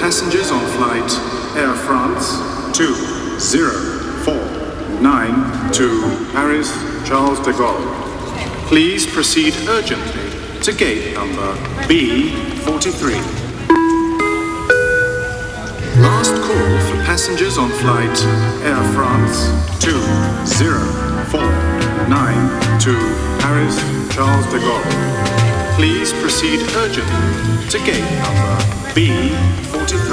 passengers on flight Air France 2049 to Paris Charles de Gaulle. Please proceed urgently to gate number B43. Last call for passengers on flight Air France 2049 to Paris Charles de Gaulle. Please proceed urgently to gate number B43.